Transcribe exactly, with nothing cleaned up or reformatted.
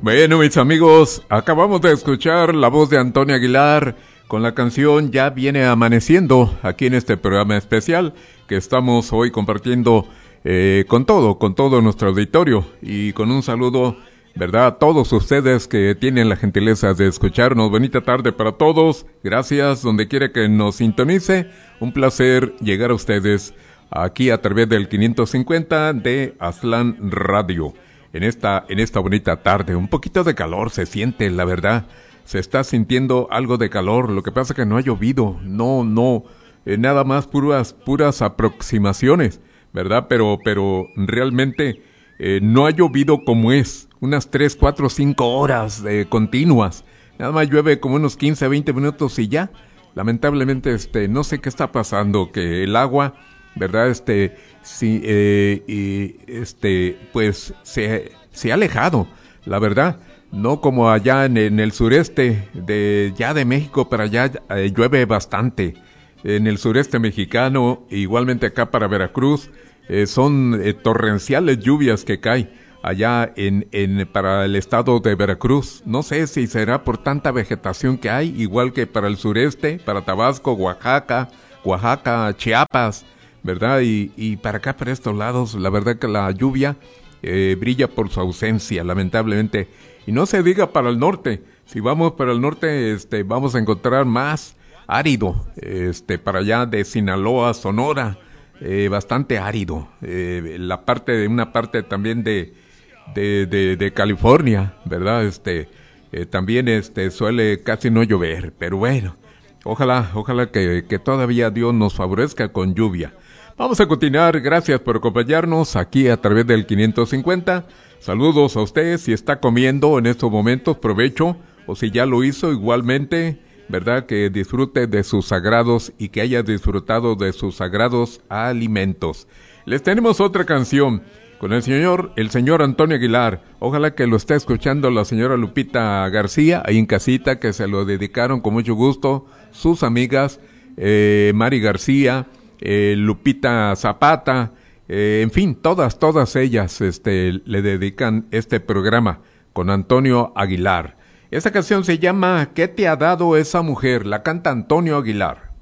Bueno, mis amigos, acabamos de escuchar la voz de Antonio Aguilar con la canción Ya viene amaneciendo, aquí en este programa especial que estamos hoy compartiendo eh, con todo, con todo nuestro auditorio, y con un saludo, ¿verdad?, a todos ustedes que tienen la gentileza de escucharnos. Bonita tarde para todos, gracias donde quiera que nos sintonice, un placer llegar a ustedes aquí a través del quinientos cincuenta de Aztlán Radio. En esta, en esta bonita tarde, un poquito de calor se siente, la verdad, se está sintiendo algo de calor, lo que pasa es que no ha llovido, no, no, eh, nada más puras, puras aproximaciones, ¿verdad? Pero, pero realmente eh, no ha llovido como es, unas tres, cuatro, cinco horas eh, continuas, nada más llueve como unos quince, veinte minutos y ya. Lamentablemente, este, no sé qué está pasando, que el agua, ¿verdad? Este, sí, eh, y este, pues se, se ha alejado, la verdad, no como allá en, en el sureste de ya de México, para allá eh, llueve bastante. En el sureste mexicano, igualmente acá para Veracruz, eh, son eh, torrenciales lluvias que caen allá en, en para el estado de Veracruz. No sé si será por tanta vegetación que hay, igual que para el sureste, para Tabasco, Oaxaca, Oaxaca, Chiapas, ¿verdad? Y, y para acá, para estos lados, la verdad que la lluvia eh, brilla por su ausencia, lamentablemente. Y no se diga para el norte. Si vamos para el norte, este, vamos a encontrar más árido, este, para allá de Sinaloa, Sonora, eh, bastante árido. Eh, la parte de una parte también de de, de, de California, ¿verdad? Este, eh, también este suele casi no llover, pero bueno, ojalá, ojalá que, que todavía Dios nos favorezca con lluvia. Vamos a continuar, gracias por acompañarnos aquí a través del quinientos cincuenta. Saludos a usted, si está comiendo en estos momentos, provecho, o si ya lo hizo igualmente, ¿verdad? Que disfrute de sus sagrados y que haya disfrutado de sus sagrados alimentos. Les tenemos otra canción con el señor, el señor Antonio Aguilar. Ojalá que lo esté escuchando la señora Lupita García, ahí en casita, que se lo dedicaron con mucho gusto sus amigas, eh, Mari García, eh, Lupita Zapata, eh, en fin, todas, todas ellas este, le dedican este programa con Antonio Aguilar. Esta canción se llama ¿Qué te ha dado esa mujer? La canta Antonio Aguilar.